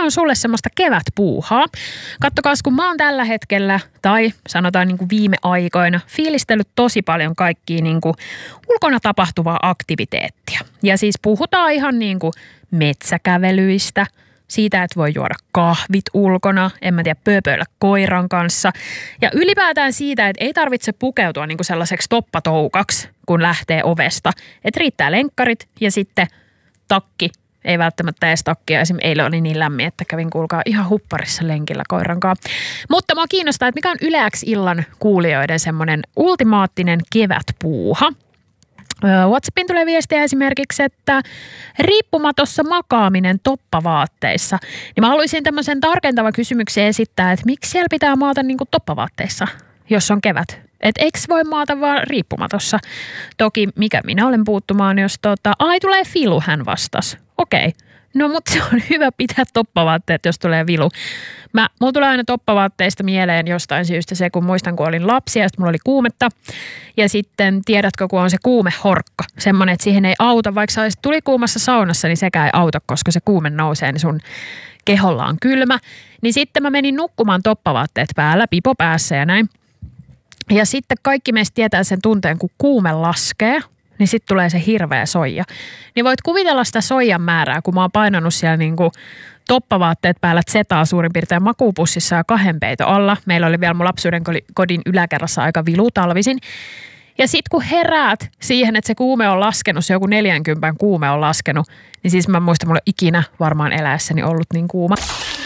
on sulle semmoista kevätpuuhaa. Kattokaas, kun mä oon tällä hetkellä, tai sanotaan niin kuin viime aikoina, fiilistellyt tosi paljon kaikkia niin kuin ulkona tapahtuvaa aktiviteettia. Ja siis puhutaan ihan niin kuin metsäkävelyistä, siitä, että voi juoda kahvit ulkona, en mä tiedä, pööpöillä koiran kanssa. Ja ylipäätään siitä, että ei tarvitse pukeutua niin kuin sellaiseksi toppatoukaksi, kun lähtee ovesta. Että riittää lenkkarit ja sitten takki. Ei välttämättä edes takkia. Esimerkiksi eilen oli niin lämmin, että kävin kuulkaa ihan hupparissa lenkillä koirankaan. Mutta mua kiinnostaa, että mikä on Yle X-illan kuulijoiden semmoinen ultimaattinen kevätpuuha. WhatsAppiin tulee viestiä esimerkiksi, että riippumatossa makaaminen toppavaatteissa. Niin mä haluaisin tämmöisen tarkentavan kysymyksen esittää, että miksi siellä pitää maata niin kuin toppavaatteissa, jos on kevät? Että eikö voi maata vaan riippumatossa? Toki mikä minä olen puuttumaan, jos ai tulee filu, hän vastasi. Okei. No mutta se on hyvä pitää toppavaatteet, jos tulee vilu. Mulla tulee aina toppavaatteista mieleen jostain syystä se, kun muistan, kun olin lapsi ja sitten mulla oli kuumetta. Ja sitten tiedätkö, kun on se kuumehorkka, semmoinen, että siihen ei auta, vaikka sä olisit tulikuumassa saunassa, niin sekään ei auta, koska se kuume nousee, niin sun keholla on kylmä. Niin sitten mä menin nukkumaan toppavaatteet päällä, pipo päässä ja näin. Ja sitten kaikki meistä tietää sen tunteen, kun kuume laskee, niin sitten tulee se hirveä soija. Niin voit kuvitella sitä soijan määrää, kun mä oon painanut siellä niinku toppavaatteet päällä zetaa suurin piirtein makuupussissa ja 2 peiton alla. Meillä oli vielä mun lapsuuden kodin yläkerrassa aika vilu talvisin. Ja sitten kun heräät siihen, että se kuume on laskenut, se joku 40 kuume on laskenut, niin siis mä muistan, mulla ikinä varmaan eläessäni ollut niin kuuma.